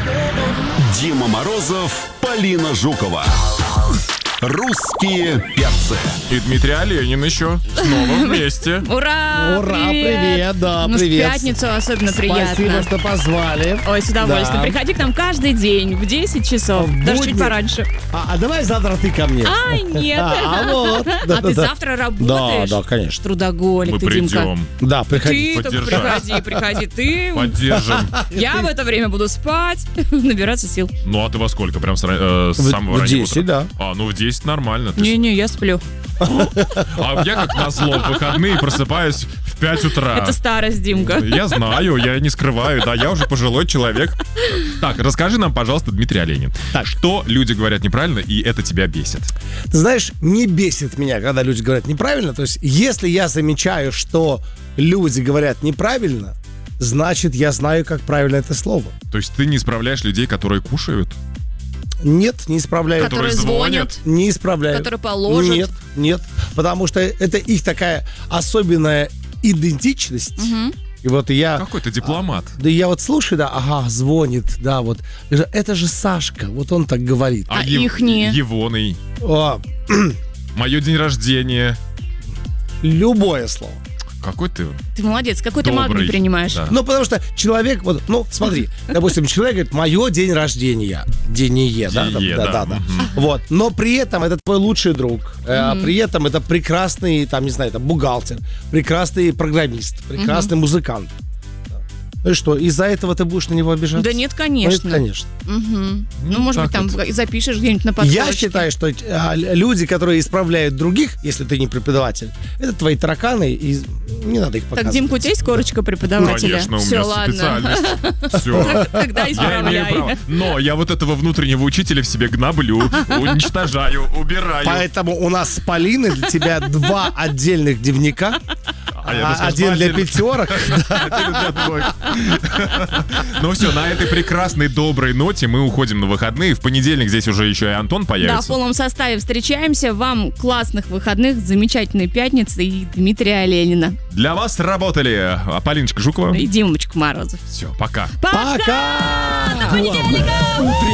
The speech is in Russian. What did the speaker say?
Дима Морозов, Полина Жукова. Русские перцы. И Дмитрий Оленин еще снова вместе. Ура! Ура, привет, да, Ну, привет. в пятницу особенно приятно. Спасибо, что позвали. Ой, с удовольствием. Да. Приходи к нам каждый день в 10 часов. В Даже будни? чуть пораньше. А давай завтра ты ко мне. Ай, нет. Вот. А ты завтра работаешь? Да, конечно. Трудоголик Мы ты, Димка. придем, Да, приходи. Ты только Поддержать. приходи. Ты. поддержим. Я в это время буду спать, набираться сил. Ну а ты во сколько? Прям с самого В раннего 10, утра? да. А, ну в 10 нормально. Ты Не-не, я сплю. А я как назло в выходные просыпаюсь в 5 утра. Это старость, Димка. Я знаю, я не скрываю, да, я уже пожилой человек. Так, расскажи нам, пожалуйста, Дмитрий Оленин, Так. что люди говорят неправильно, и это тебя бесит? Ты знаешь, не бесит меня, когда люди говорят неправильно. То есть, если я замечаю, что люди говорят неправильно, значит, я знаю, как правильно это слово. То есть ты не исправляешь людей, которые кушают? Нет, не исправляю. Которые звонят. Не исправляю. Которые положат. Нет. Потому что это их такая особенная идентичность. И вот я... Какой ты дипломат. Да я вот слушаю, да, ага, звонит, да, вот. Это же Сашка, вот он так говорит. А ихние? Егоный. О, Мое день рождения. любое слово. Какой ты Ты молодец. Какой ты добрый. магний принимаешь? Да. Ну, потому что человек, вот, ну, смотри, допустим, человек говорит, мое день рождения. День-е, да? День-е, да. Вот. Но при этом это твой лучший друг. При этом это прекрасный, там, не знаю, там, бухгалтер, прекрасный программист, прекрасный музыкант. Ну и что, из-за этого ты будешь на него обижаться? Да нет, Ну, конечно. это конечно. Ну, может быть, так там запишешь где-нибудь на подстрочке. Я считаю, что люди, которые исправляют других, если ты не преподаватель, это твои тараканы, и не надо их Так, показывать. Димка, у тебя есть корочка преподавателя? Конечно, у Все, меня ладно. специальность. Все. Тогда Я имею исправляй. право. Но я вот этого внутреннего учителя в себе гноблю, уничтожаю, убираю. Поэтому у нас с Полиной для тебя 2 отдельных дневника. я бы сказал, Один для отдельно. пятерок. Ну все, на этой прекрасной, доброй ноте мы уходим на выходные. В понедельник здесь уже еще и Антон Да, в появится. полном составе встречаемся. Вам классных выходных, замечательной пятницы и Дмитрия Оленина. Для вас работали Полиночка Жукова. И Димочка Морозов. Все, пока. Пока! До понедельника!